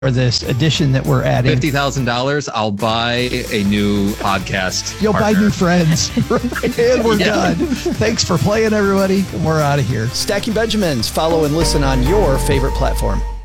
this addition that we're adding. $50,000, I'll buy a new podcast. You'll partner. buy new friends. And we're done. Thanks for playing, everybody. And we're out of here. Stacking Benjamins. Follow and listen on your favorite platform.